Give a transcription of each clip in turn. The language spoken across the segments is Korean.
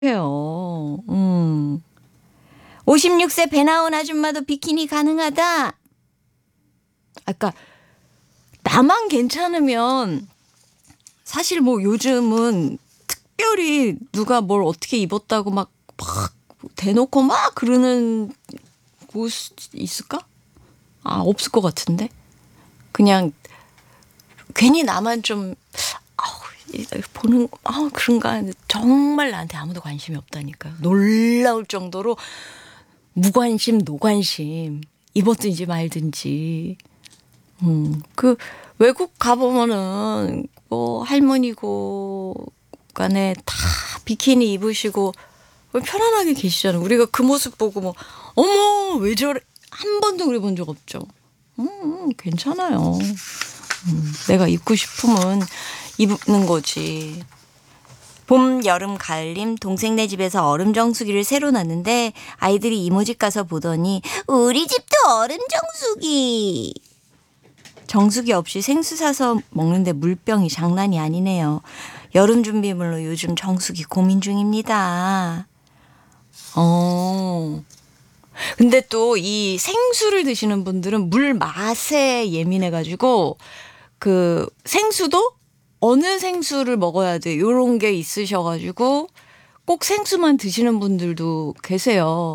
해요. 56세 배 나온 아줌마도 비키니 가능하다. 아까 나만 괜찮으면 사실 뭐 요즘은 특별히 누가 뭘 어떻게 입었다고 막 대놓고 막 그러는 곳 있을까? 없을 것 같은데. 그냥 괜히 나만 좀 보는 그런가. 정말 나한테 아무도 관심이 없다니까요. 놀라울 정도로 무관심, 노관심. 입었든지 말든지. 그 외국 가보면은 뭐 할머니고 간에 다 비키니 입으시고 편안하게 계시잖아요. 우리가 그 모습 보고 뭐 어머 왜 저래 한 번도 그래 본 적 없죠. 괜찮아요. 내가 입고 싶으면 입는 거지. 봄, 여름, 가을님 동생네 집에서 얼음 정수기를 새로 놨는데 아이들이 이모 집 가서 보더니 우리 집도 얼음 정수기. 정수기 없이 생수 사서 먹는데 물병이 장난이 아니네요. 여름 준비물로 요즘 정수기 고민 중입니다. 근데 또 이 생수를 드시는 분들은 물 맛에 예민해가지고 그 생수도 어느 생수를 먹어야 돼 요런 게 있으셔가지고 꼭 생수만 드시는 분들도 계세요.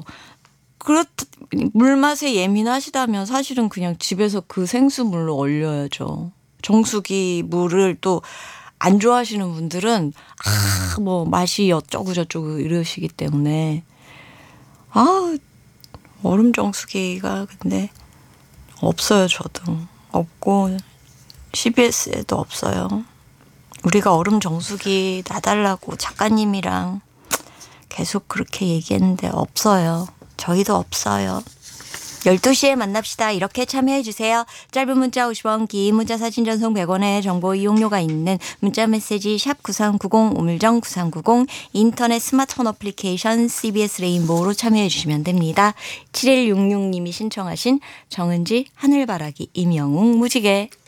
물 맛에 예민하시다면 사실은 그냥 집에서 그 생수물로 얼려야죠. 정수기 물을 또 안 좋아하시는 분들은 뭐 맛이 어쩌고 저쩌고 이러시기 때문에 얼음 정수기가 근데 없어요. 저도 없고 CBS에도 없어요. 우리가 얼음 정수기 놔달라고 작가님이랑 계속 그렇게 얘기했는데 없어요. 저희도 없어요. 12시에 만납시다. 이렇게 참여해 주세요. 짧은 문자 50원, 긴 문자 사진 전송 100원의 정보 이용료가 있는 문자 메시지 샵 9390, 우물정 9390, 인터넷 스마트폰 어플리케이션 CBS 레인보우로 참여해 주시면 됩니다. 7166님이 신청하신 정은지 하늘바라기 임영웅 무지개.